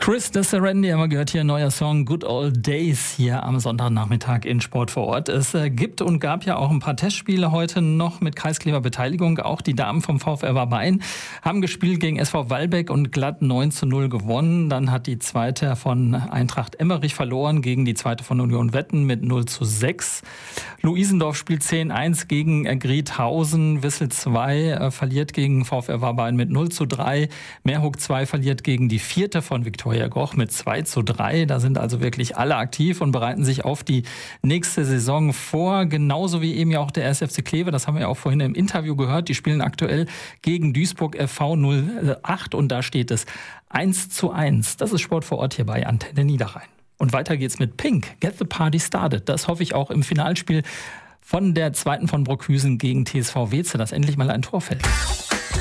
Chris de Serendi haben wir gehört, hier ein neuer Song Good Old Days hier am Sonntagnachmittag in Sport vor Ort. Es gibt und gab ja auch ein paar Testspiele heute noch mit Kreiskleber-Beteiligung. Auch die Damen vom VfR Warbein haben gespielt gegen SV Walbeck und glatt 9:0 gewonnen. Dann hat die zweite von Eintracht Emmerich verloren gegen die zweite von Union Wetten mit 0:6. Luisendorf spielt 10:1 gegen Griethausen. Wissel 2 verliert gegen VfR Warbein mit 0:3. Meerhoek 2 verliert gegen die vierte von Viktoria Goch mit 2:3. Da sind also wirklich alle aktiv und bereiten sich auf die nächste Saison vor. Genauso wie eben ja auch der 1. FC Kleve. Das haben wir ja auch vorhin im Interview gehört. Die spielen aktuell gegen Duisburg FV 08 und da steht es 1:1. Das ist Sport vor Ort hier bei Antenne Niederrhein. Und weiter geht's mit Pink. Get the Party Started. Das hoffe ich auch im Finalspiel von der zweiten von Brockhüsen gegen TSV Weeze, dass endlich mal ein Tor fällt.